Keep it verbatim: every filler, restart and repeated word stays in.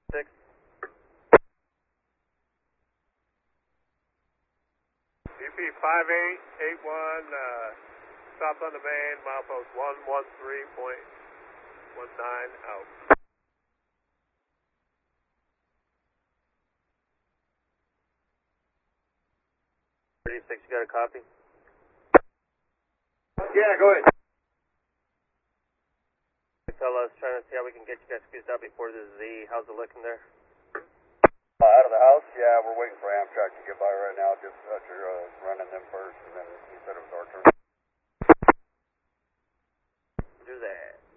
six. U P five eight eight one, uh, stop on the main, milepost one one three point one nine, out. thirty-six, you got a copy? Yeah, go ahead. Tell us, trying to see how we can get you guys squeezed out before the Z. How's it looking there? Uh, out of the house? Yeah, we're waiting for Amtrak to get by right now. Just after uh, running them first, and then he said it was our turn. Do that.